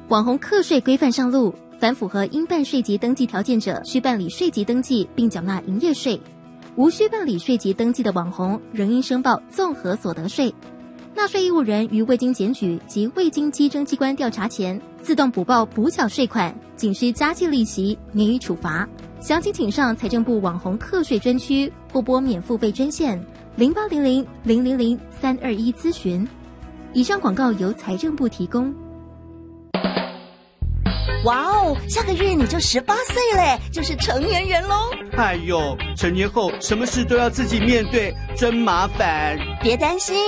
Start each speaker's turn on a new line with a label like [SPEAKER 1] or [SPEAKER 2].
[SPEAKER 1] 网红课税规范上路，凡符合应办税籍登记条件者，需办理税籍登记并缴纳营业税；无需办理税籍登记的网红，仍应申报综合所得税。纳税义务人于未经检举及未经稽征机关调查前，自动补报补缴税款，仅需加计利息，免予处罚。详情请上财政部网红课税专区或拨免付费专线0800-000-321咨询。以上广告由财政部提供。
[SPEAKER 2] 哇哦，下个月你就18岁嘞，就是成年人咯。
[SPEAKER 3] 哎呦，成年后什么事都要自己面对，真麻烦。
[SPEAKER 2] 别担心，